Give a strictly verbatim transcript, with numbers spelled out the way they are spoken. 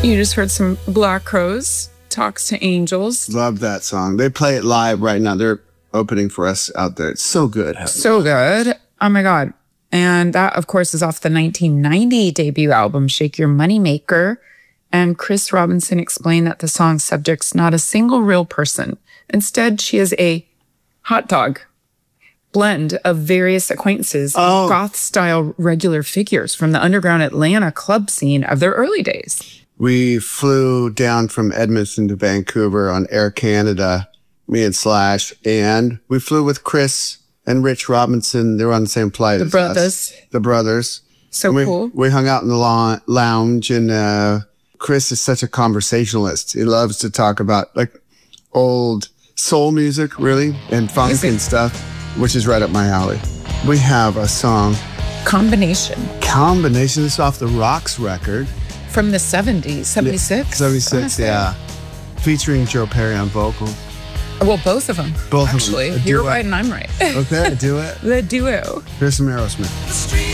You just heard some Black Crowes, Talks to Angels. Love that song. They play it live right now. They're opening for us out there. It's so good. So good. Oh my God. And that, of course, is off the nineteen ninety debut album, Shake Your Moneymaker. And Chris Robinson explained that the song's subject's not a single real person. Instead, she is a hot dog blend of various acquaintances, oh. goth-style regular figures from the underground Atlanta club scene of their early days. We flew down from Edmonton to Vancouver on Air Canada, me and Slash, and we flew with Chris and Rich Robinson. They were on the same flight The as brothers. us. The brothers. So we, cool. We hung out in the lo- lounge, and uh, Chris is such a conversationalist. He loves to talk about like old soul music, really, and funk Music. and stuff, which is right up my alley. We have a song. Combination. Combination. This is off the Rocks record. From the seventies, seventy-six? seventy-six, yeah. Featuring Joe Perry on vocal. Well, both of them. Both actually. of them. You're right and I'm right. Okay, do it. The duo. Here's some Aerosmith.